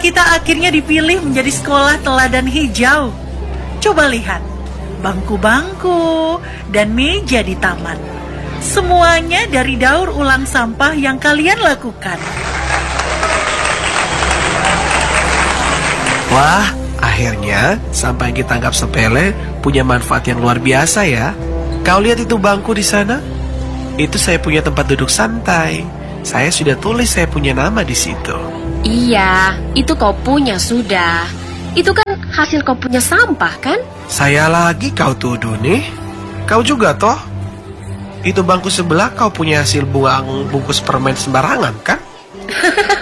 kita akhirnya dipilih menjadi sekolah teladan hijau. Coba lihat, bangku-bangku dan meja di taman. Semuanya dari daur ulang sampah yang kalian lakukan. Wah, akhirnya sampah yang kita anggap sepele punya manfaat yang luar biasa ya. Kau lihat itu bangku di sana? Itu saya punya tempat duduk santai. Saya sudah tulis saya punya nama di situ. Iya, itu kau punya sudah. Itu kan hasil kau punya sampah kan? Saya lagi kau tuduh nih. Kau juga toh? Itu bangku sebelah kau punya hasil buang bungkus permen sembarangan kan?